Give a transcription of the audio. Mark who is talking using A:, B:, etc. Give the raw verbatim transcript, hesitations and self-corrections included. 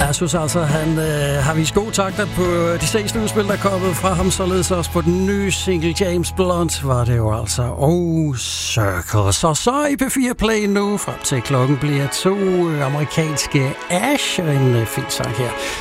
A: Jeg synes altså, han øh, har vist gode takter på de seneste udspil, der er kommet fra ham, således også på den nye single James Blunt var det jo altså. Oh, Circle. Så så i P fire Play nu, frem til klokken bliver to amerikanske Ash, en øh, fin sang her.